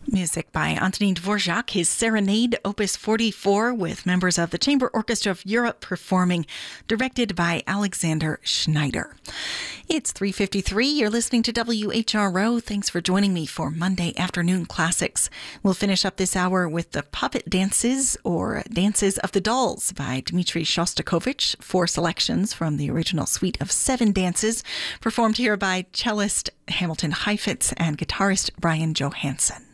Music by Antonin Dvorak, his Serenade, Opus 44, with members of the Chamber Orchestra of Europe performing, directed by Alexander Schneider. It's 3:53. You're listening to WHRO. Thanks for joining me for Monday Afternoon Classics. We'll finish up this hour with the Puppet Dances, or Dances of the Dolls, by Dmitri Shostakovich. 4 selections from the original suite of 7 dances, performed here by cellist Hamilton Heifetz and guitarist Brian Johansson.